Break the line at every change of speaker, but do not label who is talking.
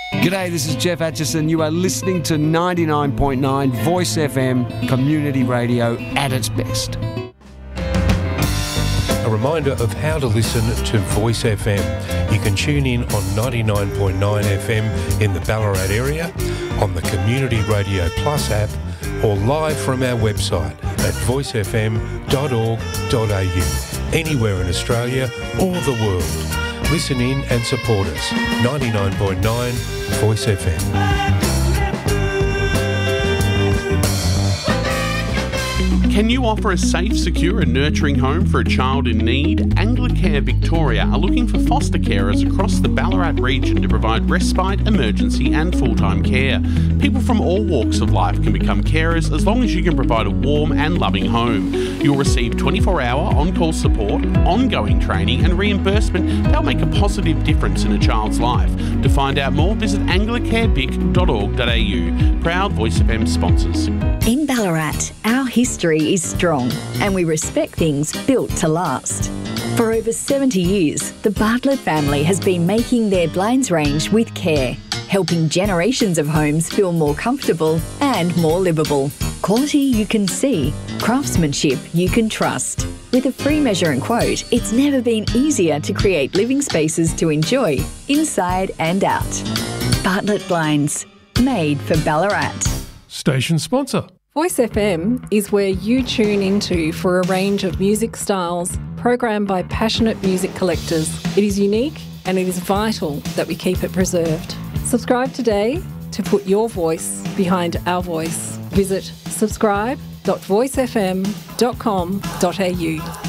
G'day, this is Jeff Atchison. You are listening to 99.9 Voice FM, community radio at its best.
A reminder of how to listen to Voice FM. You can tune in on 99.9 FM in the Ballarat area, on the Community Radio Plus app, or live from our website at voicefm.org.au, anywhere in Australia or the world. Listen in and support us. 99.9 Voice FM.
Can you offer a safe, secure and nurturing home for a child in need? Anglicare Victoria are looking for foster carers across the Ballarat region to provide respite, emergency and full-time care. People from all walks of life can become carers as long as you can provide a warm and loving home. You'll receive 24-hour on-call support, ongoing training and reimbursement that'll make a positive difference in a child's life. To find out more, visit anglicarevic.org.au. Proud Voice FM sponsors.
In Ballarat, our history is strong and we respect things built to last. For over 70 years, the Bartlett family has been making their blinds range with care, helping generations of homes feel more comfortable and more livable. Quality you can see, craftsmanship you can trust. With a free measure and quote, it's never been easier to create living spaces to enjoy, inside and out. Bartlett Blinds, made for Ballarat.
Station sponsor.
Voice FM is where you tune into for a range of music styles programmed by passionate music collectors. It is unique and it is vital that we keep it preserved. Subscribe today to put your voice behind our voice. Visit subscribe.voicefm.com.au.